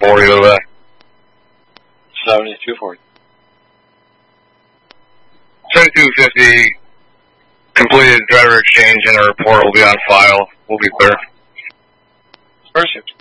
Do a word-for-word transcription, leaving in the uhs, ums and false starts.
forty over there. seventy-two forty. seventy-two fifty, completed driver exchange and a report will be on file. We'll be clear. Perfect.